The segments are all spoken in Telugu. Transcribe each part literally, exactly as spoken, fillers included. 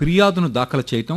ఫిర్యాదును దాఖలు చేయటం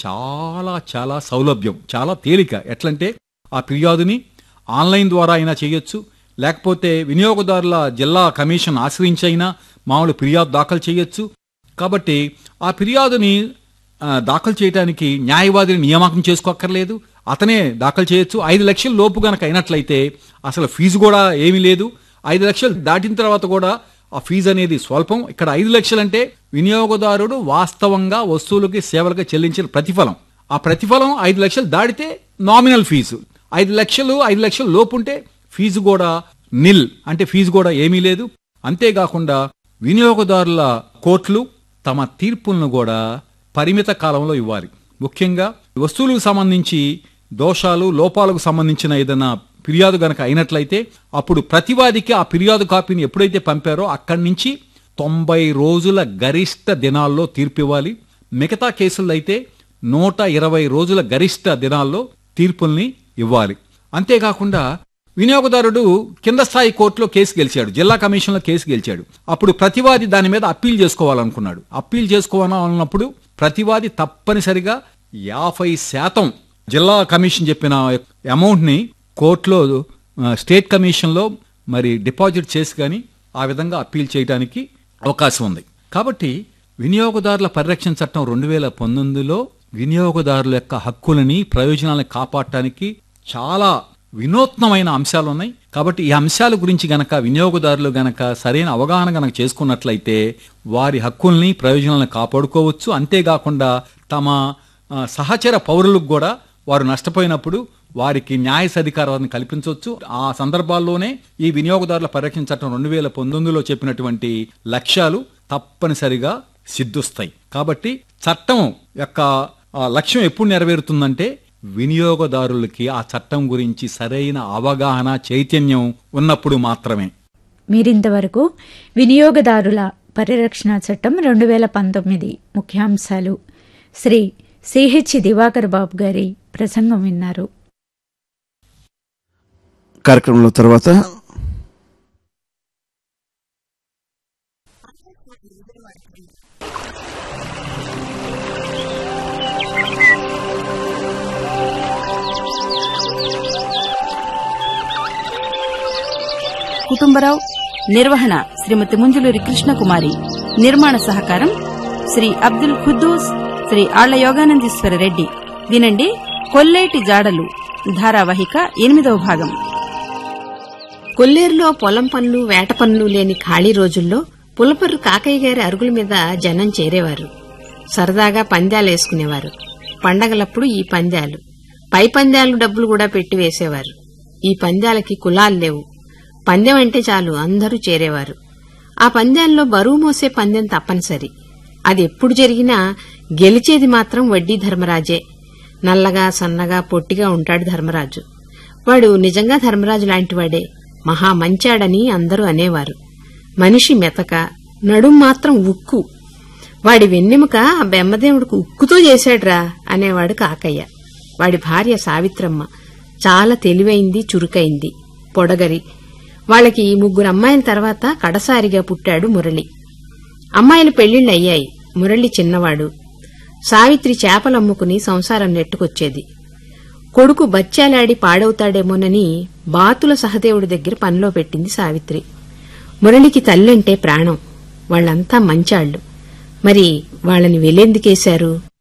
చాలా చాలా సౌలభ్యం, చాలా తేలిక. ఎట్లంటే ఆ ఫిర్యాదుని ఆన్లైన్ ద్వారా అయినా చేయొచ్చు, లేకపోతే వినియోగదారుల జిల్లా కమిషన్ ఆశ్రయించైనా మామూలు ఫిర్యాదు దాఖలు చేయొచ్చు. కాబట్టి ఆ ఫిర్యాదుని దాఖలు చేయడానికి న్యాయవాదిని నియామకం చేసుకోక్కర్లేదు, అతనే దాఖలు చేయొచ్చు. ఐదు లక్షల లోపు గనక అయినట్లయితే అసలు ఫీజు కూడా ఏమీ లేదు. ఐదు లక్షలు దాటిన తర్వాత కూడా ఆ ఫీజు అనేది స్వల్పం. ఇక్కడ ఐదు లక్షలంటే వినియోగదారుడు వాస్తవంగా వస్తువులకి సేవలకి చెల్లించిన ప్రతిఫలం. ఆ ప్రతిఫలం ఐదు లక్షలు దాటితే నామినల్ ఫీజు. ఐదు లక్షలు ఐదు లక్షల లోపు ఉంటే ఫీజు కూడా నిల్, అంటే ఫీజు కూడా ఏమీ లేదు. అంతేకాకుండా వినియోగదారుల కోర్టులు తమ తీర్పులను కూడా పరిమిత కాలంలో ఇవ్వాలి. ముఖ్యంగా వస్తువులకు సంబంధించి దోషాలు లోపాలకు సంబంధించిన ఏదైనా ఫిర్యాదు గనక అయినట్లయితే అప్పుడు ప్రతివాదికి ఆ ఫిర్యాదు కాపీని ఎప్పుడైతే పంపారో అక్కడి నుంచి తొంభై రోజుల గరిష్ట దినాల్లో తీర్పు ఇవ్వాలి. మిగతా కేసుల్లో అయితే నూట ఇరవై రోజుల గరిష్ట దినాల్లో తీర్పుల్ని ఇవ్వాలి. అంతేకాకుండా వినియోగదారుడు కింద స్థాయి కోర్టులో కేసు గెలిచాడు, జిల్లా కమిషన్లో కేసు గెలిచాడు. అప్పుడు ప్రతివాది దాని మీద అప్పీల్ చేసుకోవాలనుకున్నాడు. అప్పీల్ చేసుకోవాలన్నప్పుడు ప్రతివాది తప్పనిసరిగా యాభై శాతం జిల్లా కమిషన్ చెప్పిన అమౌంట్ ని కోర్టులో స్టేట్ కమిషన్లో మరి డిపాజిట్ చేసి కానీ ఆ విధంగా అప్పీల్ చేయడానికి అవకాశం ఉంది. కాబట్టి వినియోగదారుల పరిరక్షణ చట్టం రెండు వేల పంతొమ్మిదిలో వినియోగదారుల యొక్క హక్కులని ప్రయోజనాలను కాపాడటానికి చాలా వినూత్నమైన అంశాలు ఉన్నాయి. కాబట్టి ఈ అంశాల గురించి గనక వినియోగదారులు గనక సరైన అవగాహన గనక చేసుకున్నట్లయితే వారి హక్కుల్ని ప్రయోజనాలను కాపాడుకోవచ్చు. అంతేకాకుండా తమ సహచర పౌరులకు కూడా వారు నష్టపోయినప్పుడు వారికి న్యాయ సధికారాన్ని కల్పించవచ్చు. ఆ సందర్భాల్లోనే ఈ వినియోగదారుల పరిరక్షణ చట్టం రెండు వేల పంతొమ్మిదిలో చెప్పినటువంటి లక్ష్యాలు తప్పనిసరిగా సిద్ధిస్తాయి. కాబట్టి చట్టం యొక్క లక్ష్యం ఎప్పుడు నెరవేరుతుందంటే వినియోగదారులకి ఆ చట్టం గురించి సరైన అవగాహన చైతన్యం ఉన్నప్పుడు మాత్రమే. మీరింతవరకు వినియోగదారుల పరిరక్షణ చట్టం రెండు వేల పంతొమ్మిది ముఖ్యాంశాలు శ్రీ సిహెచ్ దివాకర్ బాబు గారి ప్రసంగం విన్నారు. కార్యక్రమంలో తర్వాత కుటుంబరావు, నిర్వహణ శ్రీమతి ముంజులూరి కృష్ణకుమారి, నిర్మాణ సహకారం శ్రీ అబ్దుల్ ఖుద్దూస్, శ్రీ ఆళ్ల యోగానందీశ్వర రెడ్డి. వినండి కొల్లేటి జాడలు ధారావాహిక ఎనిమిదవ భాగం. కొల్లేరులో పొలం పనులు వేట పనులు లేని ఖాళీ రోజుల్లో పులపర్రు కాకయ్య గారి అరుగుల మీద జనం చేరేవారు. సరదాగా పందాలేసుకునేవారు. పండగలప్పుడు ఈ పందాలు, పై పందాలు డబ్బులు కూడా పెట్టి వేసేవారు. ఈ పందాలకి కులాలు లేవు. పందెం అంటే చాలు అందరూ చేరేవారు. ఆ పందాల్లో బరువు మోసే పందెం తప్పనిసరి. అది ఎప్పుడు జరిగినా గెలిచేది మాత్రం వడ్డీ ధర్మరాజే. నల్లగా సన్నగా పొట్టిగా ఉంటాడు ధర్మరాజు. వాడు నిజంగా ధర్మరాజు లాంటివాడే. మహా మంచాడని అందరూ అనేవారు. మనిషి మెతక, నడుం మాత్రం ఉక్కు. వాడి వెన్నెముక బెమ్మదేవుడికి ఉక్కుతో చేశాడ్రా అనేవాడు కాకయ్య. వాడి భార్య సావిత్రమ్మ చాలా తెలివైంది, చురుకైంది, పొడగరి. వాళ్ళకి ముగ్గురు అమ్మాయిల తర్వాత కడసారిగా పుట్టాడు మురళి. అమ్మాయిల పెళ్లిళ్లయ్యాయి. మురళి చిన్నవాడు. సావిత్రి చేపలమ్ముకుని సంసారం నెట్టుకొచ్చేది. కొడుకు బచ్చాలాడి పాడవుతాడేమోనని బాతుల సహదేవుడి దగ్గర పనిలో పెట్టింది సావిత్రి. మురళికి తల్లంటే ప్రాణం. వాళ్లంతా మంచాళ్లు. మరి వాళ్ళని వెలెందుకేశారు?